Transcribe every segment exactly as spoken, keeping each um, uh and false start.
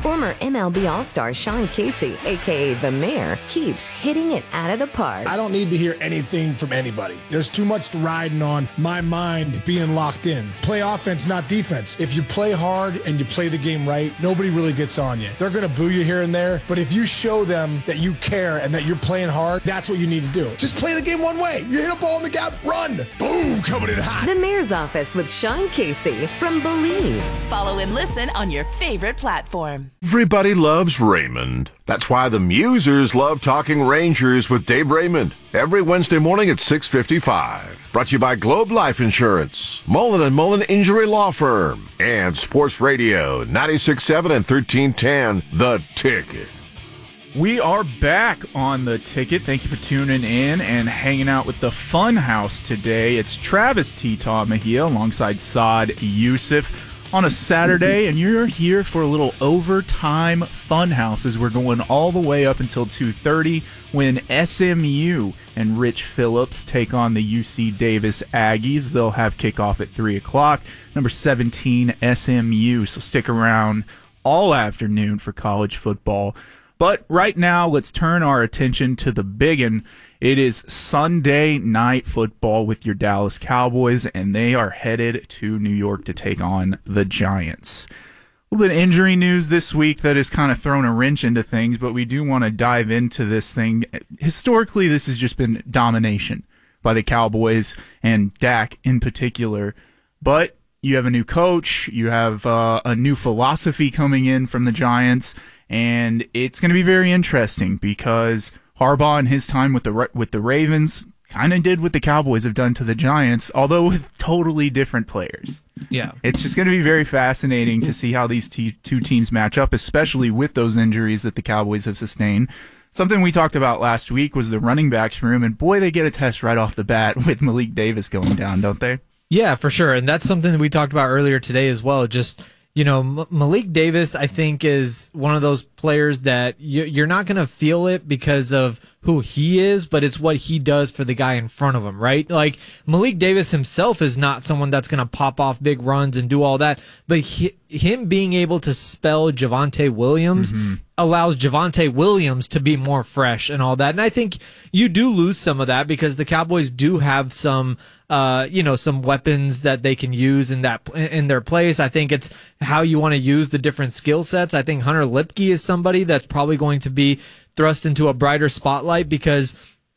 Former M L B All-Star Sean Casey, a k a. The Mayor, keeps hitting it out of the park. I don't need to hear anything from anybody. There's too much riding on my mind being locked in. Play offense, not defense. If you play hard and you play the game right, nobody really gets on you. They're going to boo you here and there, but if you show them that you care and that you're playing hard, that's what you need to do. Just play the game one way. You hit a ball in the gap, run. Boom, coming in hot. The Mayor's Office with Sean Casey from Believe. Follow and listen on your favorite platform. Everybody loves Raymond. That's why the Musers love talking Rangers with Dave Raymond every Wednesday morning at six fifty-five. Brought to you by Globe Life Insurance, Mullen and Mullen Injury Law Firm, and Sports Radio ninety-six point seven and thirteen ten, The Ticket. We are back on The Ticket. Thank you for tuning in and hanging out with the Fun House today. It's Travis T-Taw Mejia alongside Saad Youssef on a Saturday, and you're here for a little overtime fun house as we're going all the way up until two thirty when S M U and Rich Phillips take on the U C Davis Aggies. They'll have kickoff at three o'clock. Number seventeen, S M U, so stick around all afternoon for college football. But right now, let's turn our attention to the biggin. It is Sunday night football with your Dallas Cowboys, and they are headed to New York to take on the Giants. A little bit of injury news this week that has kind of thrown a wrench into things, but we do want to dive into this thing. Historically, this has just been domination by the Cowboys and Dak in particular. But you have a new coach, you have uh, a new philosophy coming in from the Giants, and it's going to be very interesting because Harbaugh in his time with the with the Ravens kind of did what the Cowboys have done to the Giants, although with totally different players. Yeah. It's just going to be very fascinating to see how these t- two teams match up, especially with those injuries that the Cowboys have sustained. Something we talked about last week was the running backs room, and boy, they get a test right off the bat with Malik Davis going down, don't they? Yeah, for sure. And that's something that we talked about earlier today as well. Just, you know, M- Malik Davis, I think, is one of those players that you, you're not going to feel it because of who he is, but it's what he does for the guy in front of him, right? Like, Malik Davis himself is not someone that's going to pop off big runs and do all that, but he, him being able to spell Javonte Williams mm-hmm. allows Javonte Williams to be more fresh and all that. And I think you do lose some of that because the Cowboys do have some, uh, you know, some weapons that they can use in that, in their place. I think it's how you want to use the different skill sets. I think Hunter Lipke is somebody that's probably going to be thrust into a brighter spotlight because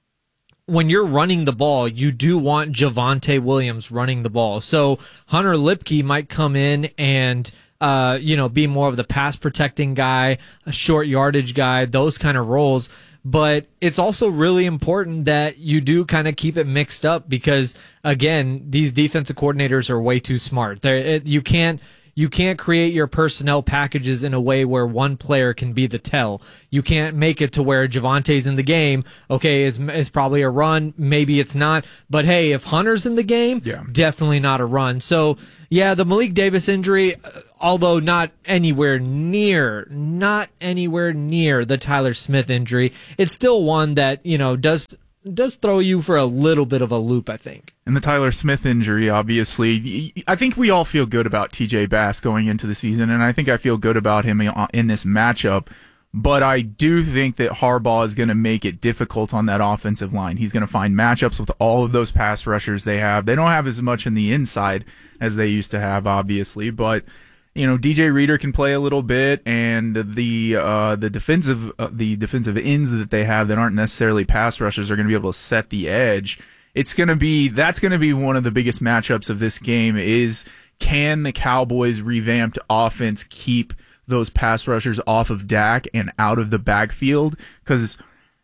when you're running the ball, you do want Javonte Williams running the ball. So Hunter Lipke might come in and, uh, you know, be more of the pass protecting guy, a short yardage guy, those kind of roles. But it's also really important that you do kind of keep it mixed up because, again, these defensive coordinators are way too smart. They're, you can't, You can't create your personnel packages in a way where one player can be the tell. You can't make it to where Javonte's in the game. Okay, it's, it's probably a run. Maybe it's not. But hey, if Hunter's in the game, yeah. definitely not a run. So, yeah, the Malik Davis injury, although not anywhere near, not anywhere near the Tyler Smith injury, it's still one that, you know, does does throw you for a little bit of a loop, I think. And the Tyler Smith injury, obviously, I think we all feel good about T J Bass going into the season, and I think I feel good about him in this matchup. But I do think that Harbaugh is going to make it difficult on that offensive line. He's going to find matchups with all of those pass rushers they have. They don't have as much in the inside as they used to have, obviously, but you know, D J Reader can play a little bit, and the uh, the defensive uh, the defensive ends that they have that aren't necessarily pass rushers are going to be able to set the edge. It's going to be that's going to be one of the biggest matchups of this game. Is can the Cowboys' revamped offense keep those pass rushers off of Dak and out of the backfield? Because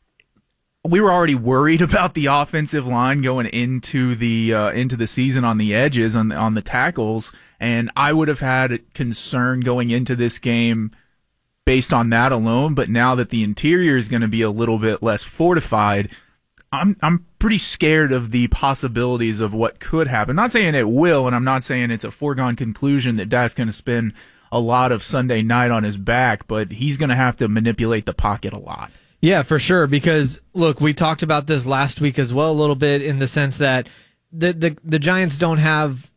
we were already worried about the offensive line going into the uh, into the season on the edges on on the tackles. And I would have had concern going into this game based on that alone, but now that the interior is going to be a little bit less fortified, I'm I'm pretty scared of the possibilities of what could happen. Not saying it will, and I'm not saying it's a foregone conclusion that Dak's going to spend a lot of Sunday night on his back, but he's going to have to manipulate the pocket a lot. Yeah, for sure, because, look, we talked about this last week as well a little bit in the sense that the the, the Giants don't have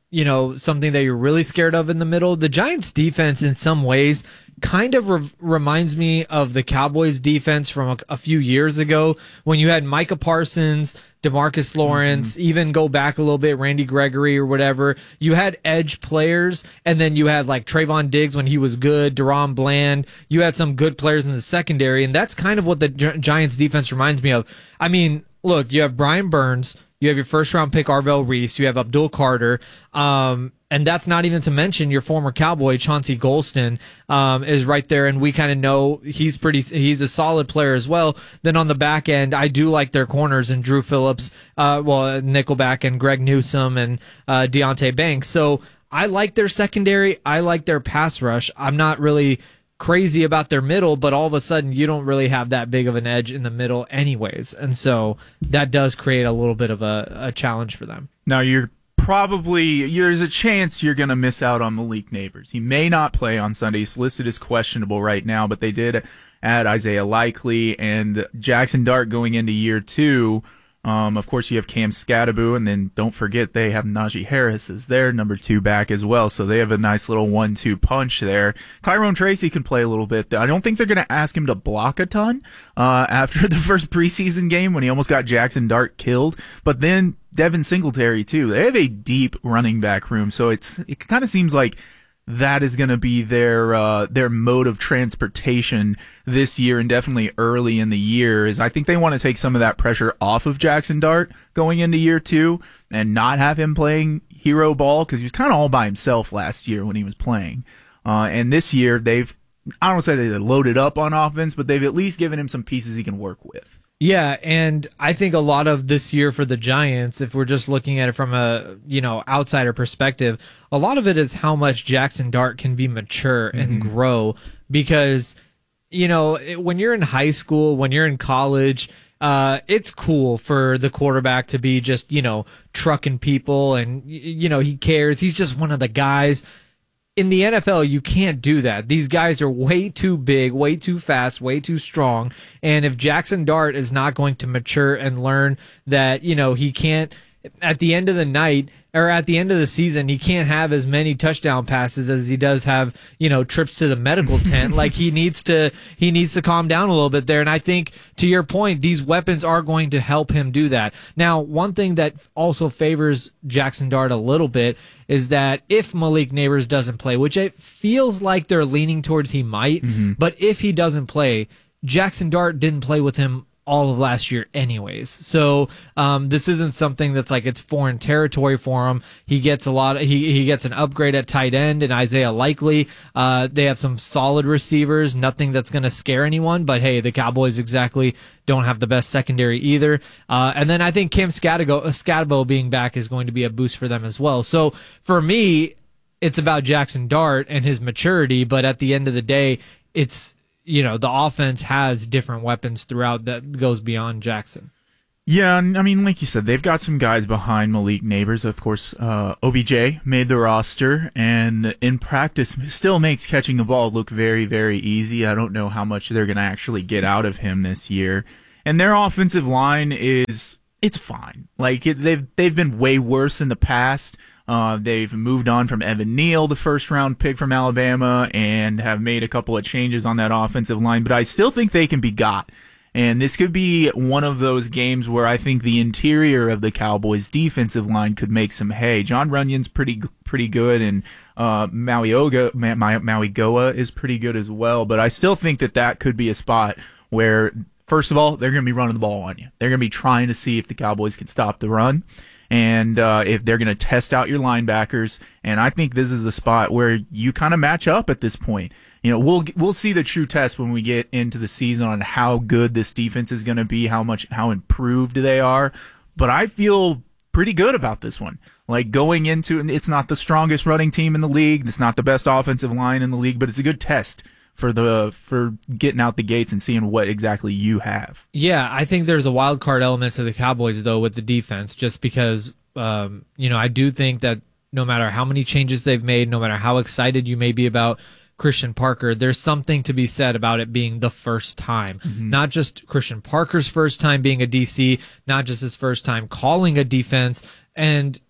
you know, something that you're really scared of in the middle. The Giants defense in some ways kind of re- reminds me of the Cowboys defense from a, a few years ago when you had Micah Parsons, DeMarcus Lawrence, mm-hmm. even go back a little bit, Randy Gregory or whatever. You had edge players, and then you had like Trayvon Diggs when he was good, Deron Bland. You had some good players in the secondary, and that's kind of what the Gi- Giants defense reminds me of. I mean, look, you have Brian Burns, you have your first round pick Arvell Reese, you have Abdul Carter, um, and that's not even to mention your former Cowboy Chauncey Golston um, is right there, and we kind of know he's pretty. He's a solid player as well. Then on the back end, I do like their corners and Drew Phillips, uh, well Nickelback and Greg Newsome and uh, Deonte Banks. So I like their secondary. I like their pass rush. I'm not really crazy about their middle, but all of a sudden you don't really have that big of an edge in the middle anyways, and so that does create a little bit of a, a challenge for them. Now you're probably, there's a chance you're going to miss out on Malik Neighbors. He may not play on Sunday. He's listed as questionable right now, but they did add Isaiah Likely and Jackson Dart going into year two. Um, of course, you have Cam Scatterbo, and then don't forget they have Najee Harris as their number two back as well, so they have a nice little one two punch there. Tyrone Tracy can play a little bit. I don't think they're going to ask him to block a ton uh, after the first preseason game when he almost got Jackson Dart killed, but then Devin Singletary, too. They have a deep running back room, so it's it kind of seems like that is going to be their uh, their mode of transportation this year, and definitely early in the year. Is I think they want to take some of that pressure off of Jackson Dart going into year two and not have him playing hero ball, because he was kind of all by himself last year when he was playing. Uh, and this year they've, I don't want to say they loaded up on offense, but they've at least given him some pieces he can work with. Yeah, and I think a lot of this year for the Giants, if we're just looking at it from a, you know, outsider perspective, a lot of it is how much Jackson Dart can be mature and mm-hmm. grow, because, you know, when you're in high school, when you're in college, uh, it's cool for the quarterback to be just, you know, trucking people and, you know, he cares. He's just one of the guys. In the N F L, you can't do that. These guys are way too big, way too fast, way too strong. And if Jackson Dart is not going to mature and learn that, you know, he can't, at the end of the night, or at the end of the season, he can't have as many touchdown passes as he does have, you know, trips to the medical tent. Like he needs to, he needs to calm down a little bit there. And I think, to your point, these weapons are going to help him do that. Now, one thing that also favors Jackson Dart a little bit is that if Malik Neighbors doesn't play, which it feels like they're leaning towards he might, mm-hmm. but if he doesn't play, Jackson Dart didn't play with him all of last year anyways. So um, this isn't something that's like it's foreign territory for him. He gets a lot of, he, he gets an upgrade at tight end and Isaiah Likely. Uh, they have some solid receivers, nothing that's going to scare anyone, but hey, the Cowboys exactly don't have the best secondary either. Uh, and then I think Cam Scatterbo being back is going to be a boost for them as well. So for me, it's about Jackson Dart and his maturity, but at the end of the day, it's, you know, the offense has different weapons throughout that goes beyond Jackson. Yeah, I mean, like you said, they've got some guys behind Malik Neighbors. Of course, uh, O B J made the roster, and in practice still makes catching the ball look very, very easy. I don't know how much they're going to actually get out of him this year. And their offensive line is, it's fine. Like, it, they've they've been way worse in the past. Uh, they've moved on from Evan Neal, the first-round pick from Alabama, and have made a couple of changes on that offensive line. But I still think they can be got. And this could be one of those games where I think the interior of the Cowboys' defensive line could make some hay. John Runyon's pretty pretty good, and uh, Maui Oga, Ma- Maui Goa is pretty good as well. But I still think that that could be a spot where, first of all, they're going to be running the ball on you. They're going to be trying to see if the Cowboys can stop the run. And uh, if they're going to test out your linebackers, and I think this is a spot where you kind of match up at this point. You know, we'll we'll see the true test when we get into the season on how good this defense is going to be, how much how improved they are. But I feel pretty good about this one. Like going into, it's not the strongest running team in the league, it's not the best offensive line in the league, but it's a good test for the for getting out the gates and seeing what exactly you have. Yeah, I think there's a wild card element to the Cowboys, though, with the defense, just because, um, you know, I do think that no matter how many changes they've made, no matter how excited you may be about Christian Parker, there's something to be said about it being the first time. Mm-hmm. Not just Christian Parker's first time being a D C, not just his first time calling a defense, and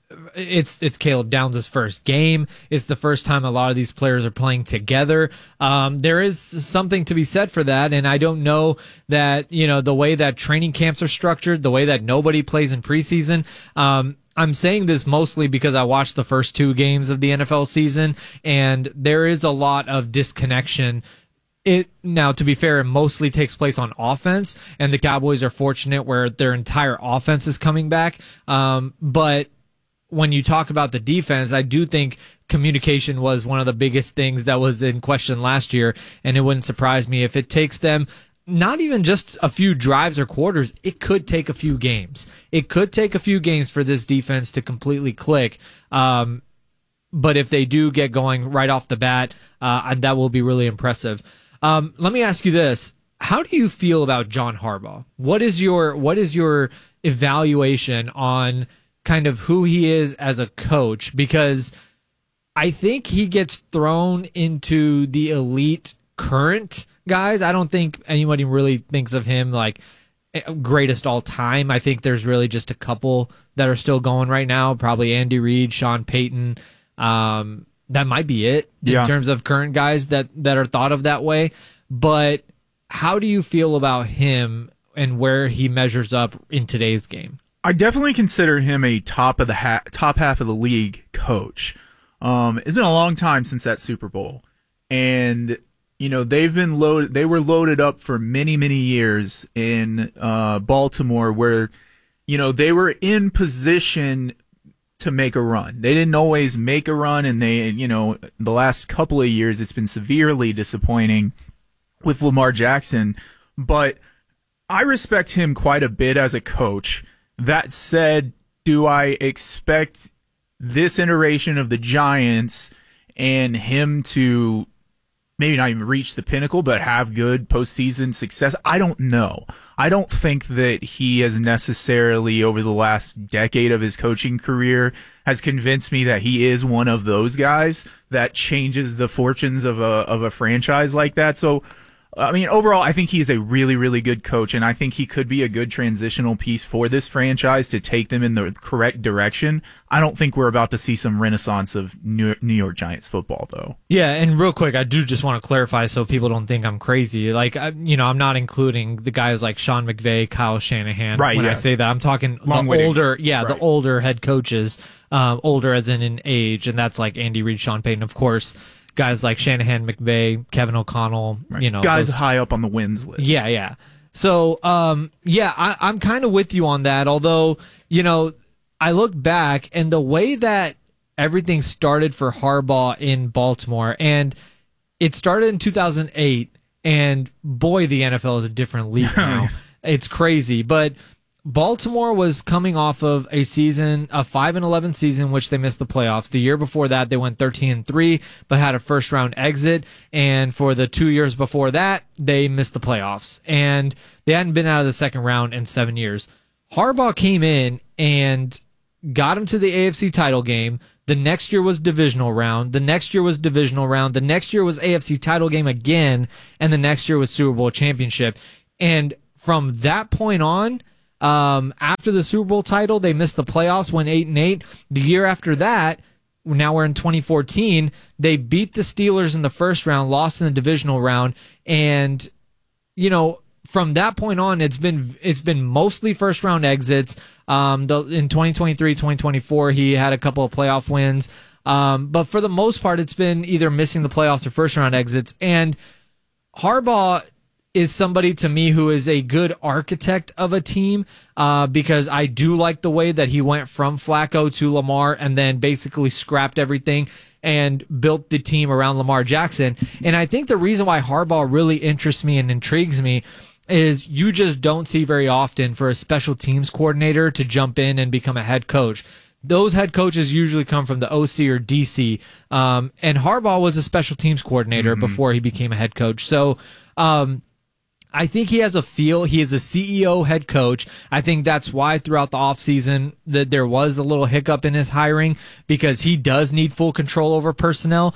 it's it's Caleb Downs' first game. It's the first time a lot of these players are playing together. Um, there is something to be said for that, and I don't know that, you know, the way that training camps are structured, the way that nobody plays in preseason. Um, I'm saying this mostly because I watched the first two games of the N F L season, and there is a lot of disconnection. It now, to be fair, it mostly takes place on offense, and the Cowboys are fortunate where their entire offense is coming back. Um, but when you talk about the defense, I do think communication was one of the biggest things that was in question last year, and it wouldn't surprise me if it takes them not even just a few drives or quarters. It could take a few games. It could take a few games for this defense to completely click. Um, but if they do get going right off the bat, uh, that will be really impressive. Um, let me ask you this. How do you feel about John Harbaugh? What is your, what is your evaluation on kind of who he is as a coach? Because I think he gets thrown into the elite current guys. I don't think anybody really thinks of him like greatest all time. I think there's really just a couple that are still going right now. Probably Andy Reid, Sean Payton. Um, that might be it in yeah. terms of current guys that, that are thought of that way. But how do you feel about him and where he measures up in today's game? I definitely consider him a top of the ha- top half of the league coach. Um, it's been a long time since that Super Bowl, and you know they've been loaded. They were loaded up for many, many years in uh, Baltimore, where you know they were in position to make a run. They didn't always make a run, and they, you know, the last couple of years it's been severely disappointing with Lamar Jackson. But I respect him quite a bit as a coach. That said, do I expect this iteration of the Giants and him to maybe not even reach the pinnacle, but have good postseason success? I don't know. I don't think that he has necessarily, over the last decade of his coaching career, has convinced me that he is one of those guys that changes the fortunes of a of a franchise like that. So, I mean, overall, I think he's a really, really good coach, and I think he could be a good transitional piece for this franchise to take them in the correct direction. I don't think we're about to see some renaissance of New York Giants football, though. Yeah, and real quick, I do just want to clarify so people don't think I'm crazy. Like, I, you know, I'm not including the guys like Sean McVay, Kyle Shanahan. Right, when yeah. I say that, I'm talking Long the waiting. older, yeah, Right. the older head coaches, um, older as in in age, and that's like Andy Reid, Sean Payton, of course. Guys like Shanahan, McVay, Kevin O'Connell, Right. you know. Guys those, high up on the wins list. Yeah, yeah. So, um, yeah, I, I'm kind of with you on that. Although, you know, I look back and the way that everything started for Harbaugh in Baltimore, and it started in two thousand eight, and boy, the N F L is a different league now. It's crazy. But Baltimore was coming off of a season, a five and eleven season, in which they missed the playoffs. The year before that, they went thirteen and three, but had a first round exit. And for the two years before that, they missed the playoffs. And they hadn't been out of the second round in seven years. Harbaugh came in and got him to the A F C title game. The next year was divisional round. The next year was divisional round. The next year was A F C title game again. And the next year was Super Bowl championship. And from that point on, Um, after the Super Bowl title, they missed the playoffs, went eight and eight. The year after that, now we're in twenty fourteen, they beat the Steelers in the first round, lost in the divisional round, and you know, from that point on, it's been it's been mostly first round exits. Um, the, in twenty twenty-three, twenty twenty-four, he had a couple of playoff wins, um, but for the most part, it's been either missing the playoffs or first round exits. And Harbaugh is somebody to me who is a good architect of a team, uh, because I do like the way that he went from Flacco to Lamar and then basically scrapped everything and built the team around Lamar Jackson. And I think the reason why Harbaugh really interests me and intrigues me is you just don't see very often for a special teams coordinator to jump in and become a head coach. Those head coaches usually come from the O C or D C. Um, and Harbaugh was a special teams coordinator mm-hmm. before he became a head coach. So, um, I think he has a feel. He is a C E O head coach. I think that's why throughout the offseason that there was a little hiccup in his hiring, because he does need full control over personnel.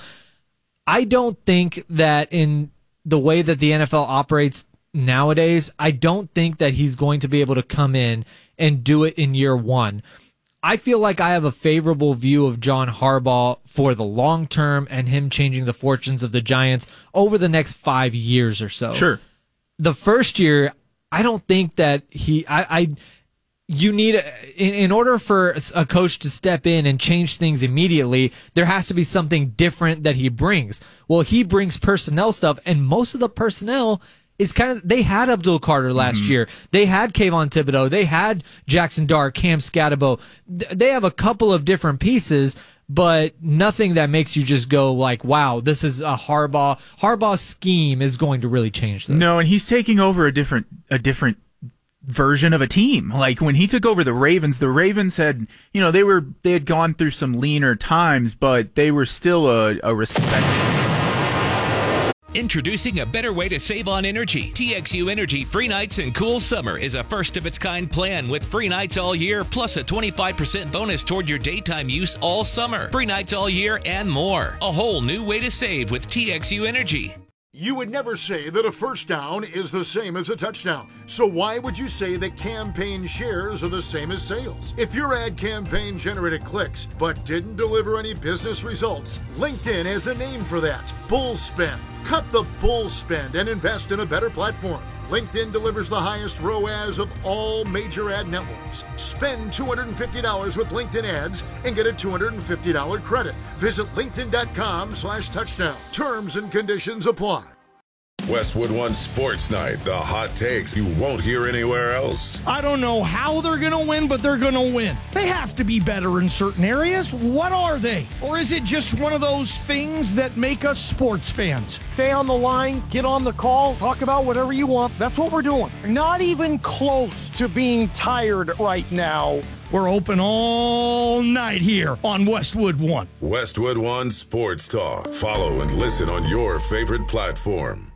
I don't think that in the way that the N F L operates nowadays, I don't think that he's going to be able to come in and do it in year one. I feel like I have a favorable view of John Harbaugh for the long term and him changing the fortunes of the Giants over the next five years or so. Sure. The first year, I don't think that he, I, I you need, in, in order for a coach to step in and change things immediately, there has to be something different that he brings. Well, he brings personnel stuff, and most of the personnel is kind of, they had Abdul Carter last mm-hmm. year. They had Kayvon Thibodeau. They had Jackson Dart, Cam Scatterbo. They have a couple of different pieces, but nothing that makes you just go like, wow, this is a Harbaugh. Harbaugh's scheme is going to really change this. No, and he's taking over a different, a different version of a team. Like when he took over the Ravens, the Ravens had, you know, they were, they had gone through some leaner times, but they were still a, a respected. Introducing a better way to save on energy. T X U Energy Free Nights and Cool Summer is a first-of-its-kind plan with free nights all year, plus a twenty-five percent bonus toward your daytime use all summer. Free nights all year and more. A whole new way to save with T X U Energy. You would never say that a first down is the same as a touchdown. So why would you say that campaign shares are the same as sales? If your ad campaign generated clicks but didn't deliver any business results, LinkedIn has a name for that: bull spend. Cut the bull spend and invest in a better platform. LinkedIn delivers the highest R O A S of all major ad networks. Spend two hundred fifty dollars with LinkedIn ads and get a two hundred fifty dollars credit. Visit linkedin.com slash touchdown. Terms and conditions apply. Westwood One Sports Night, the hot takes you won't hear anywhere else. I don't know how they're going to win, but they're going to win. They have to be better in certain areas. What are they? Or is it just one of those things that make us sports fans? Stay on the line, get on the call, talk about whatever you want. That's what we're doing. Not even close to being tired right now. We're open all night here on Westwood One. Westwood One Sports Talk. Follow and listen on your favorite platform.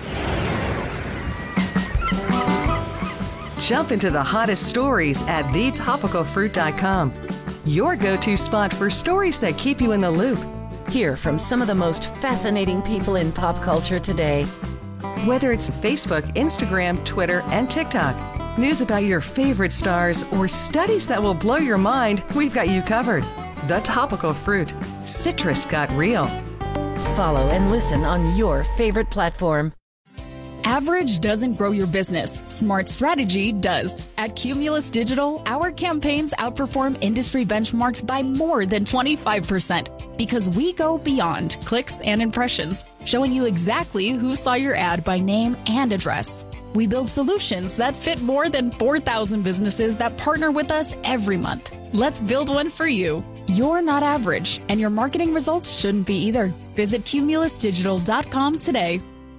Jump into the hottest stories at the topical fruit dot com. Your go-to spot for stories that keep you in the loop. Hear from some of the most fascinating people in pop culture today. Whether it's Facebook, Instagram, Twitter, and TikTok, news about your favorite stars, or studies that will blow your mind, we've got you covered. The Topical Fruit. Citrus got real. Follow and listen on your favorite platform. Average doesn't grow your business. Smart strategy does. At Cumulus Digital, our campaigns outperform industry benchmarks by more than twenty-five percent because we go beyond clicks and impressions, showing you exactly who saw your ad by name and address. We build solutions that fit more than four thousand businesses that partner with us every month. Let's build one for you. You're not average, and your marketing results shouldn't be either. Visit cumulus digital dot com today.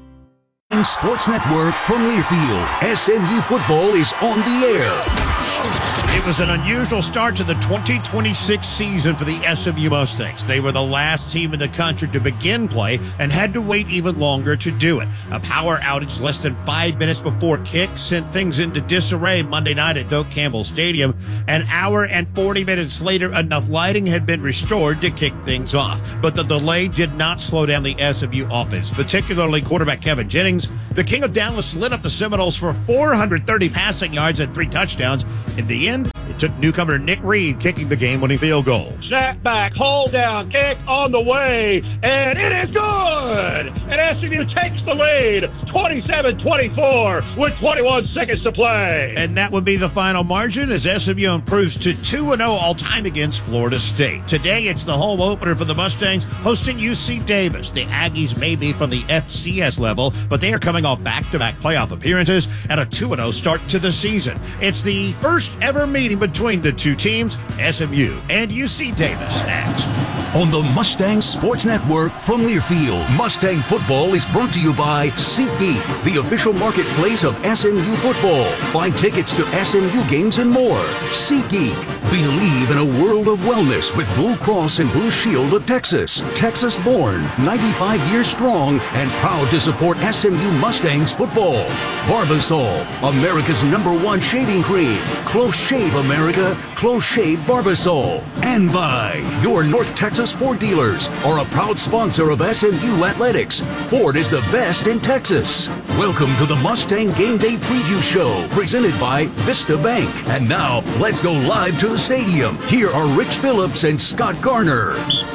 Sports Network from Learfield. S M U football is on the air. It was an unusual start to the twenty twenty-six season for the S M U Mustangs. They were the last team in the country to begin play and had to wait even longer to do it. A power outage less than five minutes before kick sent things into disarray Monday night at Doak Campbell Stadium. An hour and forty minutes later, enough lighting had been restored to kick things off. But the delay did not slow down the S M U offense, particularly quarterback Kevin Jennings. The King of Dallas lit up the Seminoles for four hundred thirty passing yards and three touchdowns. In the end, it took newcomer Nick Reed kicking the game-winning field goal. Snap back, hold down, kick on the way, and it is good! And S M U takes the lead, twenty-seven twenty-four, with twenty-one seconds to play. And that would be the final margin as S M U improves to two and oh all-time against Florida State. Today, it's the home opener for the Mustangs, hosting U C Davis. The Aggies may be from the F C S level, but they are coming off back-to-back playoff appearances and a two and oh start to the season. It's the first ever meeting between the two teams, S M U and U C Davis next. On the Mustang Sports Network from Learfield, Mustang football is brought to you by SeatGeek, the official marketplace of S M U football. Find tickets to S M U games and more. SeatGeek. Believe in a world of wellness with Blue Cross and Blue Shield of Texas. Texas born, ninety-five years strong, and proud to support S M U Mustangs football. Barbasol, America's number one shaving cream. Close Shave America, Close Shave Barbasol. And by your North Texas Ford dealers are a proud sponsor of S M U Athletics. Ford is the best in Texas. Welcome to the Mustang Game Day Preview Show, presented by Vista Bank. And now, let's go live to the Stadium. Here are Rich Phillips and Scott Garner.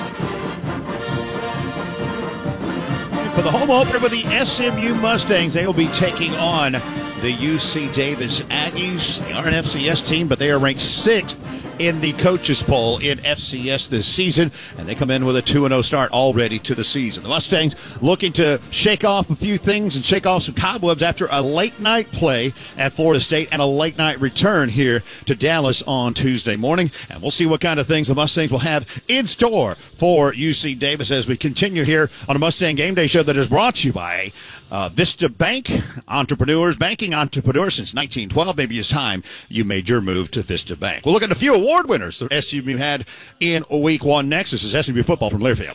For the home opener with the S M U Mustangs, they will be taking on the U C Davis Aggies. They are an F C S team, but they are ranked sixth in the coaches poll in F C S this season, and they come in with a two and oh start already to the season. The Mustangs looking to shake off a few things and shake off some cobwebs after a late night play at Florida State and a late night return here to Dallas on Tuesday morning, and we'll see what kind of things the Mustangs will have in store for U C Davis as we continue here on a Mustang Game Day show that is brought to you by Uh, Vista Bank, entrepreneurs, banking entrepreneurs since nineteen twelve. Maybe it's time you made your move to Vista Bank. We'll look at a few award winners that S M U had in week one next. This is S M U football from Learfield.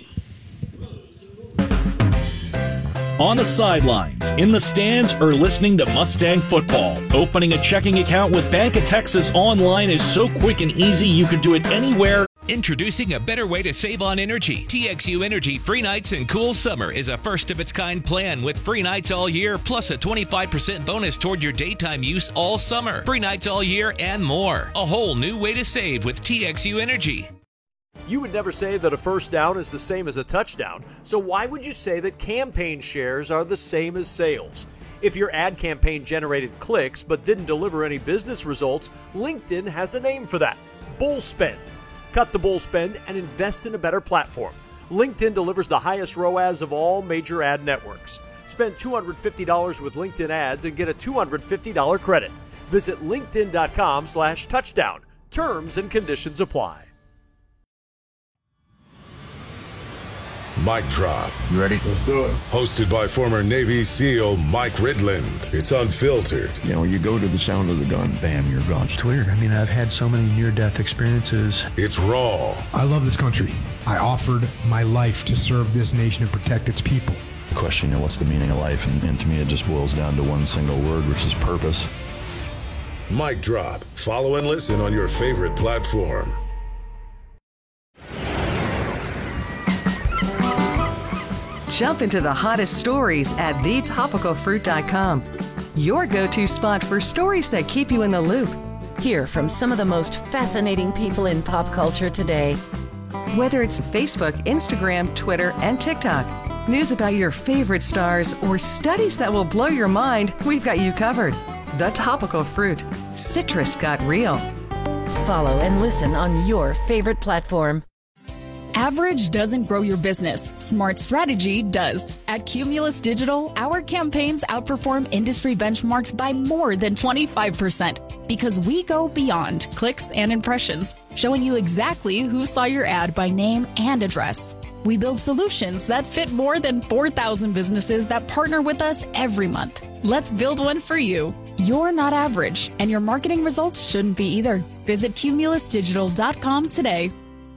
On the sidelines, in the stands, or listening to Mustang football. Opening a checking account with Bank of Texas online is so quick and easy you can do it anywhere. Introducing a better way to save on energy. T X U Energy Free Nights and Cool Summer is a first-of-its-kind plan with free nights all year, plus a twenty-five percent bonus toward your daytime use all summer. Free nights all year and more. A whole new way to save with T X U Energy. You would never say that a first down is the same as a touchdown, so why would you say that campaign shares are the same as sales? If your ad campaign generated clicks but didn't deliver any business results, LinkedIn has a name for that: bull spend. Cut the bull spend and invest in a better platform. LinkedIn delivers the highest R O A S of all major ad networks. Spend two hundred fifty dollars with LinkedIn ads and get a two hundred fifty dollars credit. Visit linkedin.com slash touchdown. Terms and conditions apply. Mic Drop. You ready? Let's do it. Hosted by former Navy SEAL Mike Ridland. It's unfiltered. You know, you go to the sound of the gun, bam, you're gone. It's weird. I mean, I've had so many near-death experiences. It's raw. I love this country. I offered my life to serve this nation and protect its people. The question, you know, what's the meaning of life? And, and to me, it just boils down to one single word, which is purpose. Mic Drop. Follow and listen on your favorite platform. Jump into the hottest stories at the topical fruit dot com. Your go-to spot for stories that keep you in the loop. Hear from some of the most fascinating people in pop culture today. Whether it's Facebook, Instagram, Twitter, and TikTok, news about your favorite stars, or studies that will blow your mind, we've got you covered. The Topical Fruit. Citrus got real. Follow and listen on your favorite platform. Average doesn't grow your business. Smart strategy does. At Cumulus Digital, our campaigns outperform industry benchmarks by more than twenty-five percent because we go beyond clicks and impressions, showing you exactly who saw your ad by name and address. We build solutions that fit more than four thousand businesses that partner with us every month. Let's build one for you. You're not average, and your marketing results shouldn't be either. Visit cumulus digital dot com today.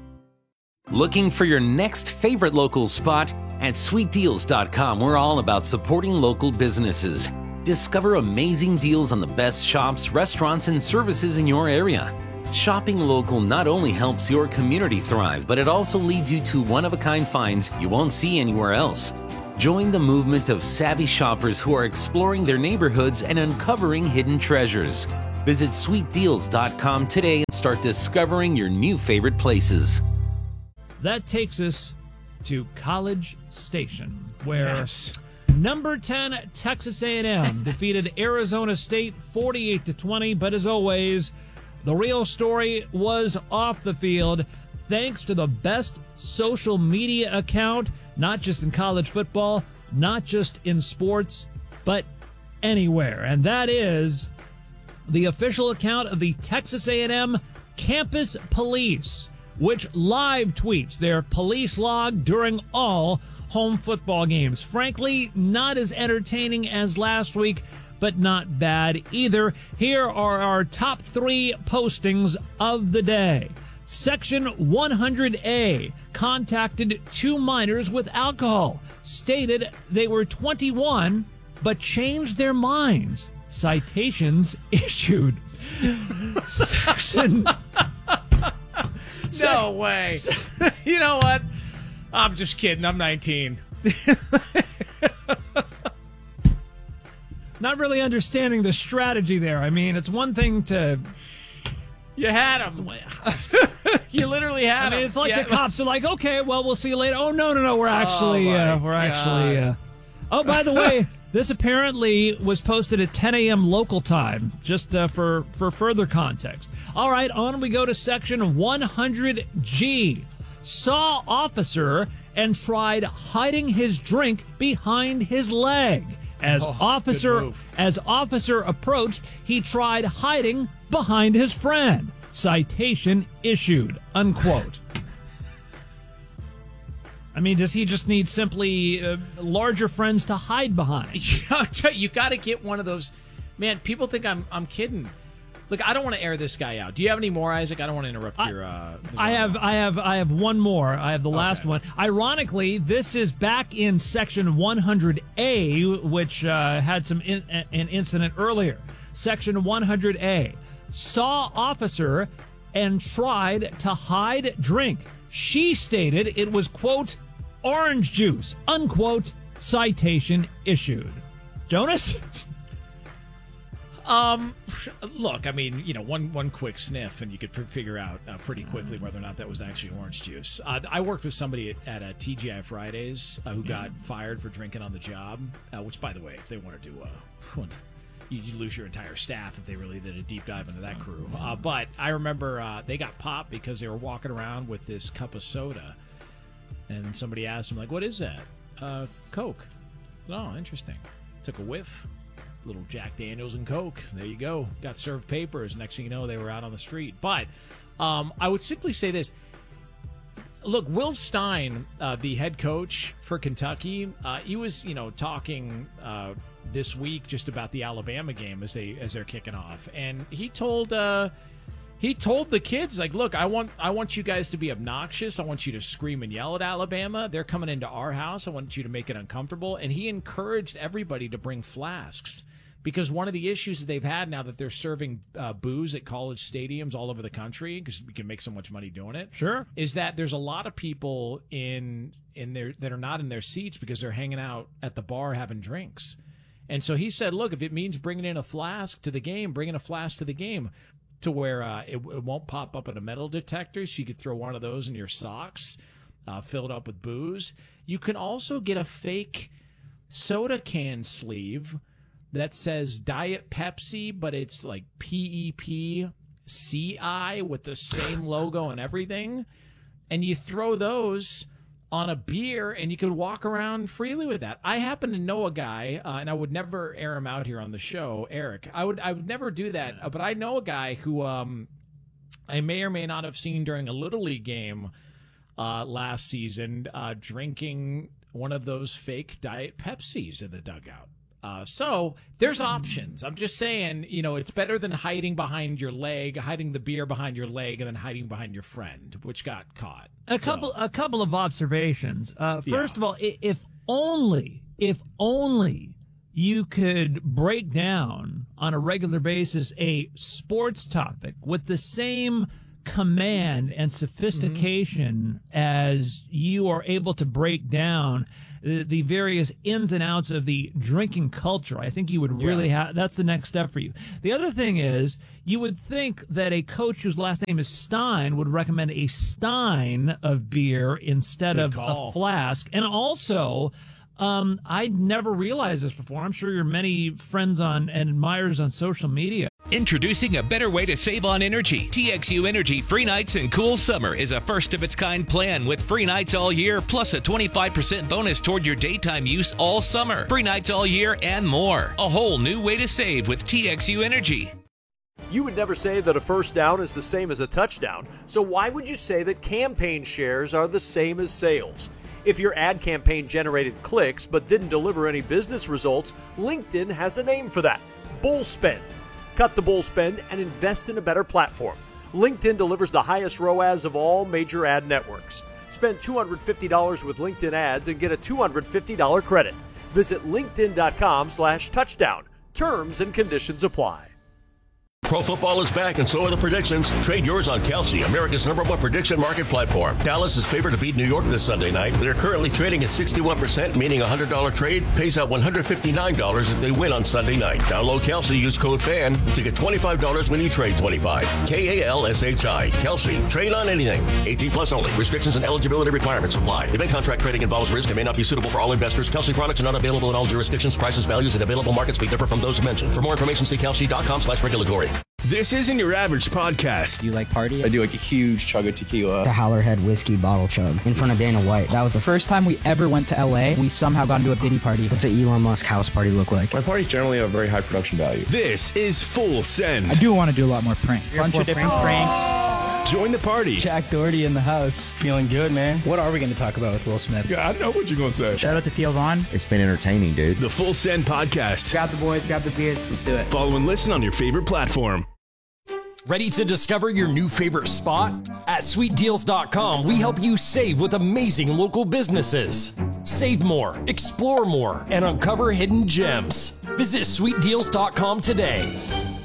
Looking for your next favorite local spot? At sweet deals dot com, we're all about supporting local businesses. Discover amazing deals on the best shops, restaurants, and services in your area. Shopping local not only helps your community thrive, but it also leads you to one-of-a-kind finds you won't see anywhere else. Join the movement of savvy shoppers who are exploring their neighborhoods and uncovering hidden treasures. Visit sweet deals dot com today and start discovering your new favorite places. That takes us to College Station, where yes. number ten Texas A and M defeated Arizona State forty-eight to twenty. But as always, the real story was off the field, thanks to the best social media account, not just in college football, not just in sports, but anywhere. And that is the official account of the Texas A and M Campus Police, which live tweets their police log during all home football games. Frankly, not as entertaining as last week, but not bad either. Here are our top three postings of the day. Section one hundred A contacted two minors with alcohol, stated they were twenty-one, but changed their minds. Citations issued. Section... No way. You know what? I'm just kidding. I'm nineteen. Not really understanding the strategy there. I mean, it's one thing to, You had him. You literally had him. I mean, it's like yeah. the cops are like, okay, well, we'll see you later. Oh, no, no, no, we're actually, Oh, uh, my we're actually. Uh... God. Oh, by the way, this apparently was posted at ten a.m. local time, just uh, for, for further context. All right, on we go to section one hundred G. Saw officer and tried hiding his drink behind his leg. As Oh, officer good move. as officer approached, he tried hiding behind his friend. Citation issued. Unquote. I mean, does he just need simply uh, larger friends to hide behind? You got to get one of those. Man, people think I'm I'm kidding. Look, I don't want to air this guy out. Do you have any more, Isaac? I don't want to interrupt I, your. Uh, I have, I have, I have one more. I have the last Okay. one. Ironically, this is back in section one hundred A, which uh, had some in, an incident earlier. Section one hundred A. Saw officer and tried to hide drink. She stated it was, quote, orange juice, unquote, citation issued. Jonas? Um, look, I mean, you know, one one quick sniff, and you could pr- figure out uh, pretty quickly whether or not that was actually orange juice. Uh, I worked with somebody at, at uh, T G I Fridays uh, who got fired for drinking on the job. Uh, which, by the way, if they wanted to, uh, you, you lose your entire staff if they really did a deep dive into that crew. Uh, but I remember uh, they got popped because they were walking around with this cup of soda, and somebody asked them, like, "What is that?" Uh, Coke. Oh, interesting. Took a whiff. Little Jack Daniels and Coke. There you go. Got served papers. Next thing you know, they were out on the street. But um, I would simply say this. Look, Will Stein, uh, the head coach for Kentucky, uh, he was, you know, talking uh, this week just about the Alabama game as they as they're kicking off, and he told uh, he told the kids, like, look, I want I want you guys to be obnoxious. I want you to scream and yell at Alabama. They're coming into our house. I want you to make it uncomfortable. And he encouraged everybody to bring flasks. Because one of the issues that they've had now that they're serving uh, booze at college stadiums all over the country, because we can make so much money doing it, Sure. is that there's a lot of people in in their that are not in their seats because they're hanging out at the bar having drinks. And so he said, look, if it means bringing in a flask to the game, bring in a flask to the game to where uh, it, it won't pop up in a metal detector, so you could throw one of those in your socks, uh, filled up with booze. You can also get a fake soda can sleeve that says Diet Pepsi, but it's like P E P C I with the same logo and everything. And you throw those on a beer, and you could walk around freely with that. I happen to know a guy, uh, and I would never air him out here on the show, Eric. I would I would never do that, uh, but I know a guy who um, I may or may not have seen during a Little League game uh, last season uh, drinking one of those fake Diet Pepsis in the dugout. Uh, so there's options. I'm just saying, you know, it's better than hiding behind your leg, hiding the beer behind your leg, and then hiding behind your friend, which got caught. A couple, a couple of observations. Uh, first Yeah. of all, i- if only, if only you could break down on a regular basis a sports topic with the same command and sophistication Mm-hmm. as you are able to break down the, the various ins and outs of the drinking culture. I think you would really Yeah. have, that's the next step for you. The other thing is, you would think that a coach whose last name is Stein would recommend a Stein of beer instead Good of call. a flask. And also, um, I'd never realized this before. I'm sure your many friends on and admirers on social media. Introducing a better way to save on energy. T X U Energy Free Nights and Cool Summer is a first-of-its-kind plan with free nights all year, plus a twenty-five percent bonus toward your daytime use all summer. Free nights all year and more. A whole new way to save with T X U Energy. You would never say that a first down is the same as a touchdown, so why would you say that campaign shares are the same as sales? If your ad campaign generated clicks but didn't deliver any business results, LinkedIn has a name for that: bull spend. Cut the bull spend and invest in a better platform. LinkedIn delivers the highest R O A S of all major ad networks. Spend two hundred fifty dollars with LinkedIn ads and get a two hundred fifty dollars credit. Visit linkedin.com slash touchdown. Terms and conditions apply. Pro football is back, and so are the predictions. Trade yours on Kalshi, America's number one prediction market platform. Dallas is favored to beat New York this Sunday night. They're currently trading at sixty-one percent, meaning a one hundred dollars trade pays out one hundred fifty-nine dollars if they win on Sunday night. Download Kalshi, use code FAN to get twenty-five dollars when you trade twenty-five. K A L S H I. Kalshi. Trade on anything. eighteen plus only. Restrictions and eligibility requirements apply. Event contract trading involves risk and may not be suitable for all investors. Kalshi products are not available in all jurisdictions. Prices, values, and available markets may differ from those mentioned. For more information, see kalshi.com slash regulatory. This isn't your average podcast. Do you like party? I do like a huge chug of tequila. The Howlerhead whiskey bottle chug in front of Dana White. That was the first time we ever went to L A. We somehow got into a Diddy party. What's an Elon Musk house party look like? My parties generally have a very high production value. This is Full Send. I do want to do a lot more pranks. A bunch of different pranks. Join the party. Jack Doherty in the house. Feeling good, man. What are we going to talk about with Will Smith? Yeah, I know what you're going to say. Shout out to Theo Vaughn. It's been entertaining, dude. The Full Send podcast. Grab the boys, grab the beers. Let's do it. Follow and listen on your favorite platform. Ready to discover your new favorite spot? At sweet deals dot com, we help you save with amazing local businesses. Save more, explore more, and uncover hidden gems. Visit sweet deals dot com today.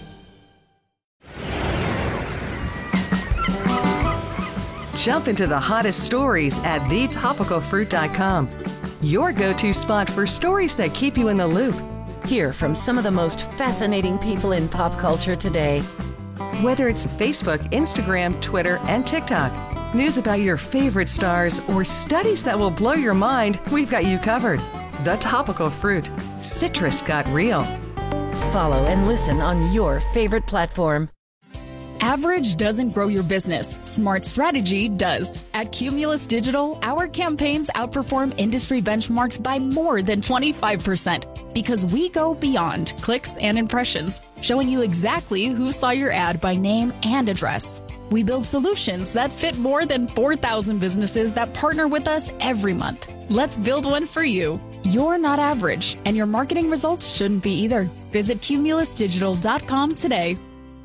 Jump into the hottest stories at the topical fruit dot com. Your go-to spot for stories that keep you in the loop. Hear from some of the most fascinating people in pop culture today. Whether it's Facebook, Instagram, Twitter, and TikTok, news about your favorite stars, or studies that will blow your mind, we've got you covered. The Topical Fruit. Citrus got real. Follow and listen on your favorite platform. Average doesn't grow your business. Smart strategy does. At Cumulus Digital, our campaigns outperform industry benchmarks by more than twenty-five percent because we go beyond clicks and impressions, showing you exactly who saw your ad by name and address. We build solutions that fit more than four thousand businesses that partner with us every month. Let's build one for you. You're not average, and your marketing results shouldn't be either. Visit cumulus digital dot com today.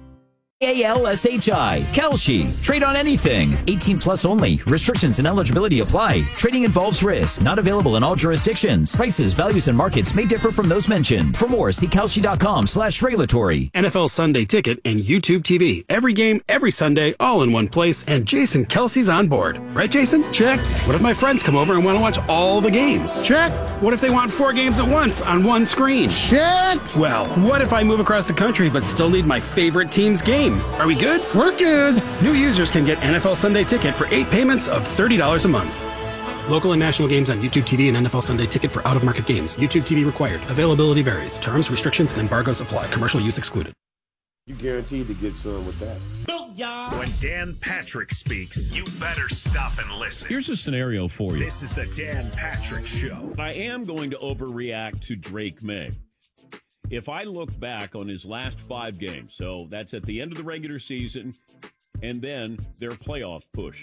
A L S H I. Kalshi. Trade on anything. eighteen plus only. Restrictions and eligibility apply. Trading involves risk. Not available in all jurisdictions. Prices, values, and markets may differ from those mentioned. For more, see kalshi.com slash regulatory. N F L Sunday Ticket and YouTube T V. Every game, every Sunday, all in one place. And Jason Kelsey's on board. Right, Jason? Check. What if my friends come over and want to watch all the games? Check. What if they want four games at once on one screen? Check. Well, what if I move across the country but still need my favorite team's game? Are we good? We're good. New users can get N F L Sunday Ticket for eight payments of thirty dollars a month. Local and national games on YouTube T V and N F L Sunday Ticket for out-of-market games. YouTube T V required. Availability varies. Terms, restrictions, and embargoes apply. Commercial use excluded. You guaranteed to get some with that. When Dan Patrick speaks, you better stop and listen. Here's a scenario for you. This is the Dan Patrick Show. I am going to overreact to Drake May. If I look back on his last five games, so that's at the end of the regular season, and then their playoff push.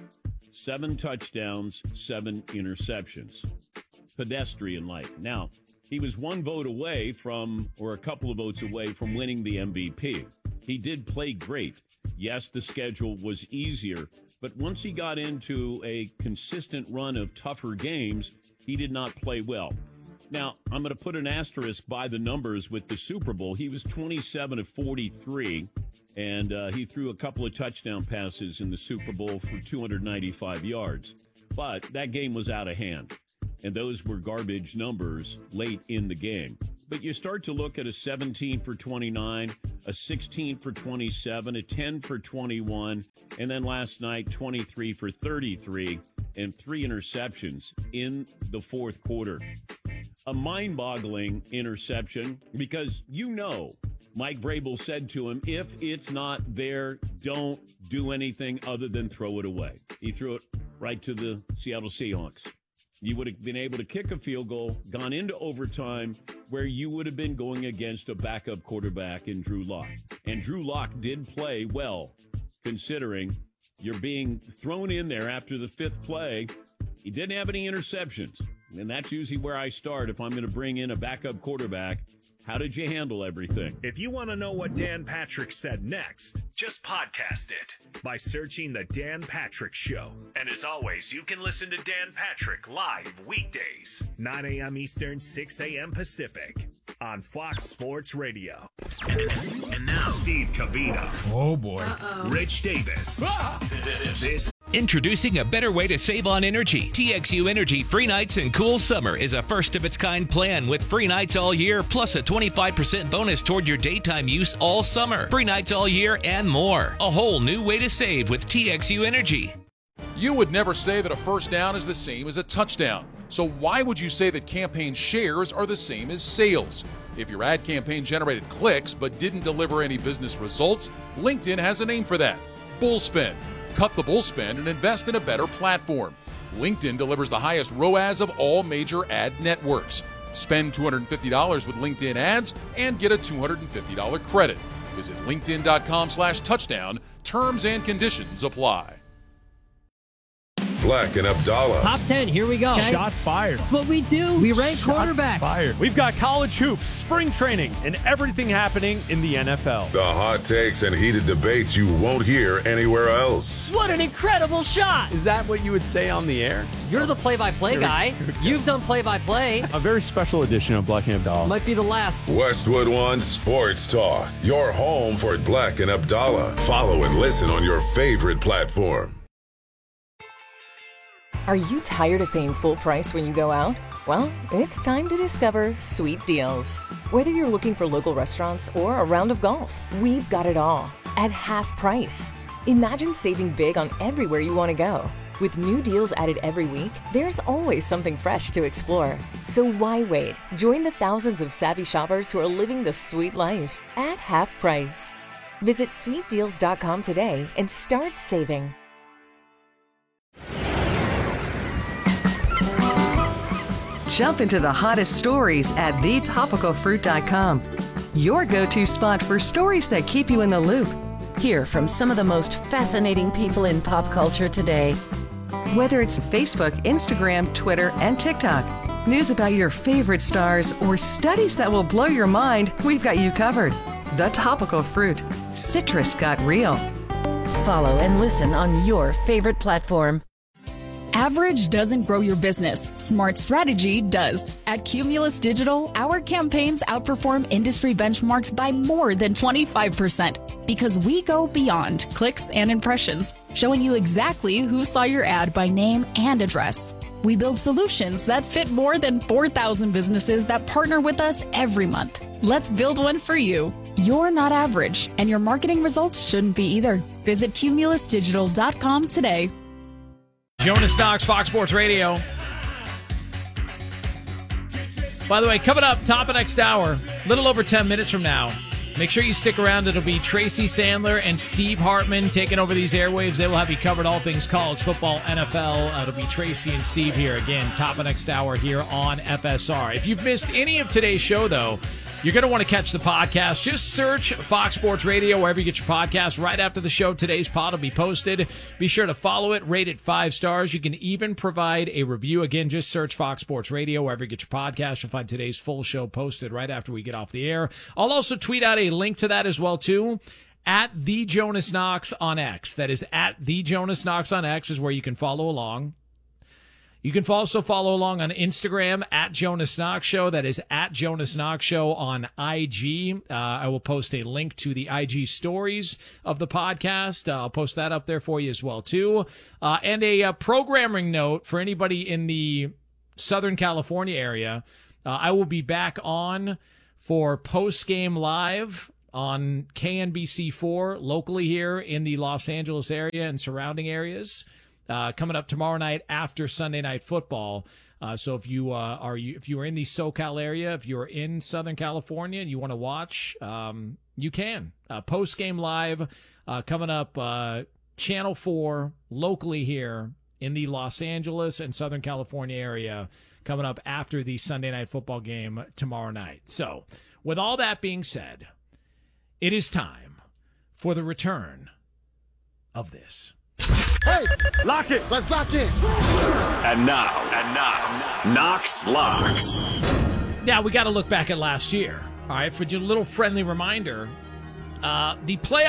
Seven touchdowns, seven interceptions. Pedestrian-like. Now, he was one vote away from, or a couple of votes away from winning the M V P. He did play great. Yes, the schedule was easier, but once he got into a consistent run of tougher games, he did not play well. Now, I'm going to put an asterisk by the numbers with the Super Bowl. He was twenty-seven of forty-three, and uh, he threw a couple of touchdown passes in the Super Bowl for two hundred ninety-five yards. But that game was out of hand, and those were garbage numbers late in the game. But you start to look at a seventeen for twenty-nine, a sixteen for twenty-seven, a ten for twenty-one, and then last night, twenty-three for thirty-three, and three interceptions in the fourth quarter. A mind-boggling interception because, you know, Mike Vrabel said to him, if it's not there, don't do anything other than throw it away. He threw it right to the Seattle Seahawks. You would have been able to kick a field goal, gone into overtime, where you would have been going against a backup quarterback in Drew Lock. And Drew Lock did play well, considering you're being thrown in there after the fifth play. He didn't have any interceptions. And that's usually where I start if I'm going to bring in a backup quarterback. How did you handle everything? If you want to know what Dan Patrick said next, just podcast it by searching The Dan Patrick Show. And as always, you can listen to Dan Patrick live weekdays, nine a.m. Eastern, six a.m. Pacific, on Fox Sports Radio. And, and now, Steve Cavino. Oh, boy. Uh-oh. Rich Davis. Ah! This. Introducing a better way to save on energy. T X U Energy Free Nights and Cool Summer is a first-of-its-kind plan with free nights all year, plus a twenty-five percent bonus toward your daytime use all summer. Free nights all year and more. A whole new way to save with T X U Energy. You would never say that a first down is the same as a touchdown. So why would you say that campaign shares are the same as sales? If your ad campaign generated clicks but didn't deliver any business results, LinkedIn has a name for that: bullspend. Cut the bullspend and invest in a better platform. LinkedIn delivers the highest R O A S of all major ad networks. Spend two hundred fifty dollars with LinkedIn ads and get a two hundred fifty dollars credit. Visit linkedin.com slash touchdown. Terms and conditions apply. Black and Abdallah. Top ten, here we go. Okay. Shots fired. That's what we do. We rank Shots quarterbacks. Fired. We've got college hoops, spring training, and everything happening in the N F L. The hot takes and heated debates you won't hear anywhere else. What an incredible shot. Is that what you would say on the air? You're the play-by-play guy. You've done play-by-play. A very special edition of Black and Abdallah. Might be the last. Westwood One Sports Talk. Your home for Black and Abdallah. Follow and listen on your favorite platform. Are you tired of paying full price when you go out? Well, it's time to discover Sweet Deals. Whether you're looking for local restaurants or a round of golf, we've got it all at half price. Imagine saving big on everywhere you want to go. With new deals added every week, there's always something fresh to explore. So why wait? Join the thousands of savvy shoppers who are living the sweet life at half price. Visit sweet deals dot com today and start saving. Jump into the hottest stories at the topical fruit dot com. Your go-to spot for stories that keep you in the loop. Hear from some of the most fascinating people in pop culture today. Whether it's Facebook, Instagram, Twitter, and TikTok, news about your favorite stars, or studies that will blow your mind, we've got you covered. The Topical Fruit. Citrus got real. Follow and listen on your favorite platform. Average doesn't grow your business. Smart strategy does. At Cumulus Digital, our campaigns outperform industry benchmarks by more than twenty-five percent because we go beyond clicks and impressions, showing you exactly who saw your ad by name and address. We build solutions that fit more than four thousand businesses that partner with us every month. Let's build one for you. You're not average, and your marketing results shouldn't be either. Visit cumulus digital dot com today. Jonas Knox, Fox Sports Radio. By the way, coming up, top of next hour, a little over ten minutes from now. Make sure you stick around. It'll be Tracy Sandler and Steve Hartman taking over these airwaves. They will have you covered all things college football, N F L. Uh, it'll be Tracy and Steve here again, top of next hour here on F S R. If you've missed any of today's show, though, you're going to want to catch the podcast. Just search Fox Sports Radio wherever you get your podcast. Right after the show, today's pod will be posted. Be sure to follow it, rate it five stars. You can even provide a review. Again, just search Fox Sports Radio wherever you get your podcast. You'll find today's full show posted right after we get off the air. I'll also tweet out a link to that as well, too. At The Jonas Knox on X. That is at The Jonas Knox on X is where you can follow along. You can also follow along on Instagram at Jonas Knox Show. That is at Jonas Knox Show on I G. Uh, I will post a link to the I G stories of the podcast. Uh, I'll post that up there for you as well, too. Uh, and a uh, programming note for anybody in the Southern California area. Uh, I will be back on for post-game live on K N B C four locally here in the Los Angeles area and surrounding areas. Uh, coming up tomorrow night after Sunday Night Football. Uh, so if you uh, are you if you are in the SoCal area, if you are in Southern California and you want to watch, um, you can. Uh, Post game live uh, coming up, uh, Channel four locally here in the Los Angeles and Southern California area. Coming up after the Sunday Night Football game tomorrow night. So with all that being said, it is time for the return of this. Hey, lock it. Let's lock in. And now, and now, Knox Locks. Now, we got to look back at last year. All right, for just a little friendly reminder, uh, the playoff